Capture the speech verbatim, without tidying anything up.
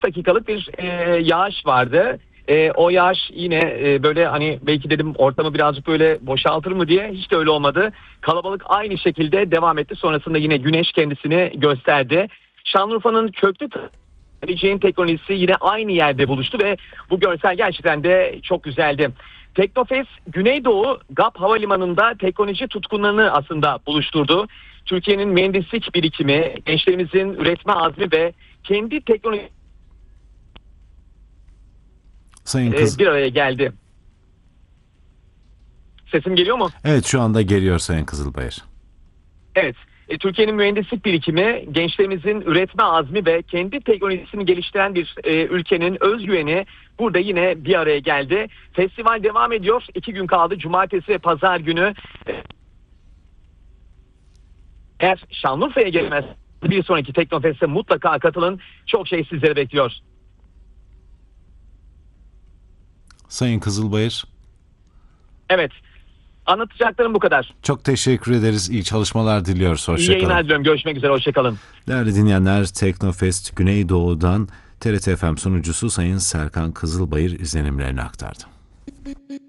dakikalık bir e, yağış vardı. E, o yağış yine e, böyle hani belki dedim ortamı birazcık böyle boşaltır mı diye, hiç de öyle olmadı. Kalabalık aynı şekilde devam etti. Sonrasında yine güneş kendisini gösterdi. Şanlıurfa'nın köklü geleceğin teknolojisi yine aynı yerde buluştu ve bu görsel gerçekten de çok güzeldi. Teknofest Güneydoğu G A P Havalimanı'nda teknoloji tutkunlarını aslında buluşturdu. Türkiye'nin mühendislik birikimi, gençlerimizin üretme azmi ve kendi teknoloji Sayın e, Kız... bir araya geldi. Sesim geliyor mu? Evet, şu anda geliyor Sayın Kızılbayır. Evet. E, Türkiye'nin mühendislik birikimi, gençlerimizin üretme azmi ve kendi teknolojisini geliştiren bir e, ülkenin özgüveni burada yine bir araya geldi. Festival devam ediyor. İki gün kaldı. Cumartesi ve pazar günü. E, eğer Şanlıurfa'ya gelmez, bir sonraki Teknofest'e mutlaka katılın. Çok şey sizleri bekliyor. Sayın Kızılbayır. Evet. Anlatacaklarım bu kadar. Çok teşekkür ederiz. İyi çalışmalar diliyoruz. İyi Hoşça yayınlar kalın. diliyorum. Görüşmek üzere. Hoşçakalın. Değerli dinleyenler, Teknofest Güneydoğu'dan T R T F M sunucusu Sayın Serkan Kızılbayır izlenimlerini aktardı.